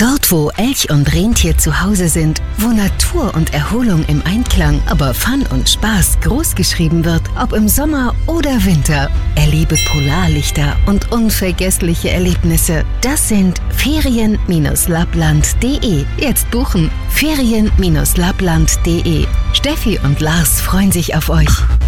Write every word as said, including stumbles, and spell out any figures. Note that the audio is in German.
Dort, wo Elch und Rentier zu Hause sind, wo Natur und Erholung im Einklang, aber Fun und Spaß großgeschrieben wird, ob im Sommer oder Winter. Erlebe Polarlichter und unvergessliche Erlebnisse. Das sind Ferien Lappland punkt de. Jetzt buchen. Ferien Lappland punkt de. Steffi und Lars freuen sich auf euch.